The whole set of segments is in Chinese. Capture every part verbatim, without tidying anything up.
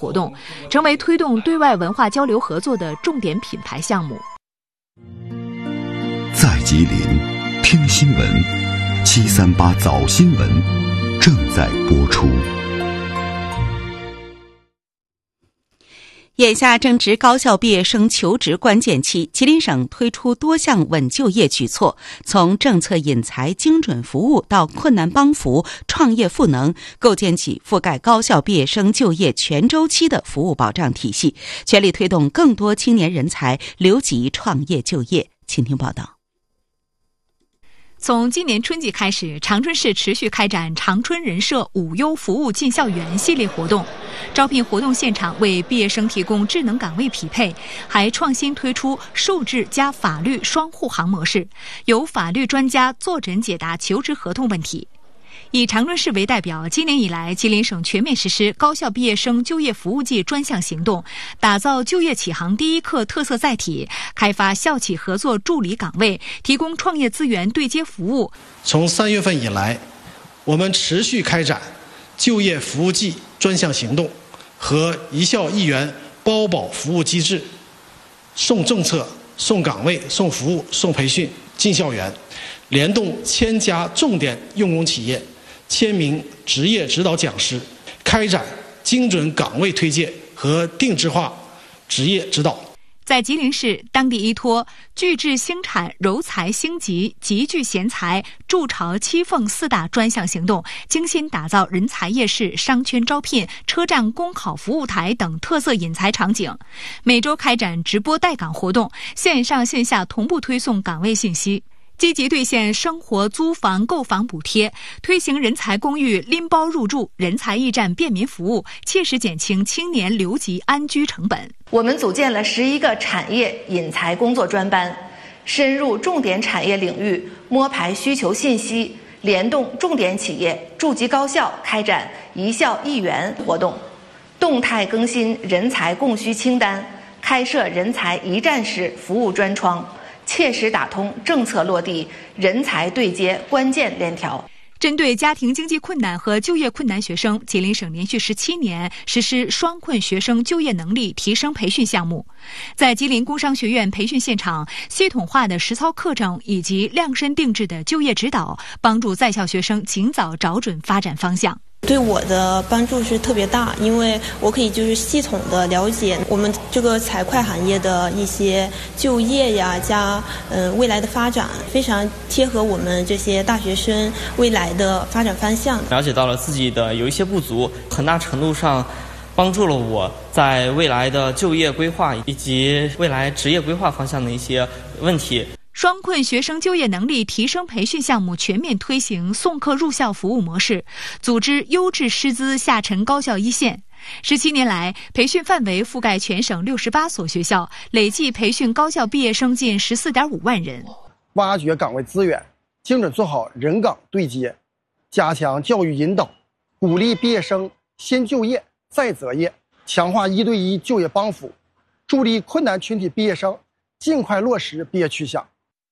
活动，成为推动对外文化交流合作的重点品牌项目。 在吉林听新闻，七三八早新闻正在播出。 眼下正值高校毕业生求职关键期，吉林省推出多项稳就业举措，从政策引才、精准服务到困难帮扶、创业赋能，构建起覆盖高校毕业生就业全周期的服务保障体系，全力推动更多青年人才留级创业就业。请听报道。 从今年春季开始，长春市持续开展长春人社五优服务进校园系列活动，招聘活动现场为毕业生提供智能岗位匹配，还创新推出数智加法律双护航模式，由法律专家坐诊解答求职合同问题。以长春市为代表，今年以来，吉林省全面实施高校毕业生就业服务季专项行动，打造就业启航第一课特色载体，开发校企合作助理岗位，提供创业资源对接服务。 从三月份以来，我们持续开展就业服务季专项行动和一校一员包保服务机制，送政策、送岗位、送服务、送培训进校园，联动千家重点用工企业，千名职业指导讲师，开展精准岗位推介和定制化职业指导。 在吉林市，当地依托聚智兴产、柔才兴集、集聚贤才、筑巢七凤四大专项行动，精心打造人才夜市、商圈招聘、车站公考服务台等特色引才场景。每周开展直播带岗活动，线上线下同步推送岗位信息。积极兑现生活租房购房补贴，推行人才公寓拎包入住、人才驿站便民服务，切实减轻青年留级安居成本。 我们组建了十一个产业引才工作专班，深入重点产业领域，摸排需求信息，联动重点企业、驻级高校开展一校一员活动，动态更新人才供需清单，开设人才一站式服务专窗，切实打通政策落地、人才对接关键链条。 针对家庭经济困难和就业困难学生，吉林省连续十七年实施双困学生就业能力提升培训项目。在吉林工商学院培训现场，系统化的实操课程以及量身定制的就业指导，帮助在校学生尽早找准发展方向。 对我的帮助是特别大，因为我可以就是系统的了解我们这个财会行业的一些就业呀，加嗯、呃、未来的发展，非常贴合我们这些大学生未来的发展方向。 了解到了自己的有一些不足，很大程度上帮助了我在未来的就业规划以及未来职业规划方向的一些问题。 双困学生就业能力提升培训项目全面推行送课入校服务模式，组织优质师资下沉高校一线。十七年来，培训范围覆盖全省六十八所学校，累计培训高校毕业生近十四点五万人。 挖掘岗位资源，精准做好人岗对接，加强教育引导，鼓励毕业生先就业再择业，强化一对一就业帮扶，助力困难群体毕业生尽快落实毕业去向。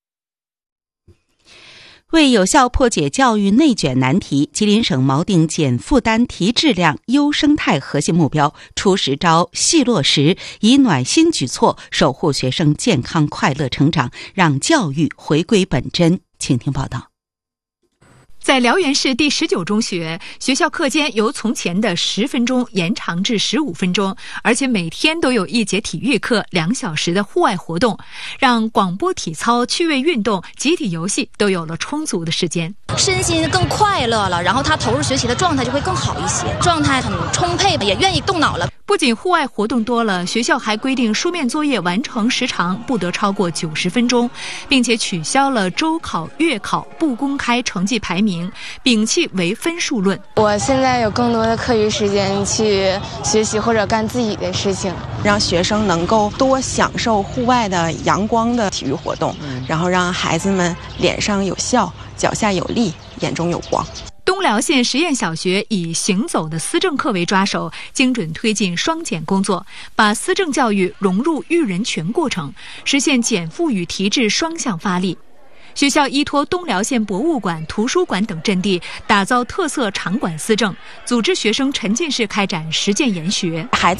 为有效破解教育内卷难题，吉林省锚定减负担、提质量、优生态核心目标，出实招、细落实，以暖心举措守护学生健康快乐成长，让教育回归本真。请听报道。 在辽源市第十九中学，学校课间由从前的十分钟延长至十五分钟，而且每天都有一节体育课、两小时的户外活动，让广播体操、趣味运动、集体游戏都有了充足的时间， 身心更快乐了，然后他投入学习的状态就会更好一些，状态很充沛，也愿意动脑了。 不仅户外活动多了，学校还规定书面作业完成时长不得超过九十分钟，并且取消了周考、月考不公开成绩排名，摒弃唯分数论。 我现在有更多的课余时间去学习或者干自己的事情， 让学生能够多享受户外的阳光的体育活动，然后让孩子们脸上有笑，脚下有力，眼中有光。 东辽县实验小学以行走的思政课为抓手，精准推进双减工作，把思政教育融入育人全过程，实现减负与提质双向发力。学校依托东辽县博物馆、图书馆等阵地，打造特色场馆思政，组织学生沉浸式开展实践研学。 孩子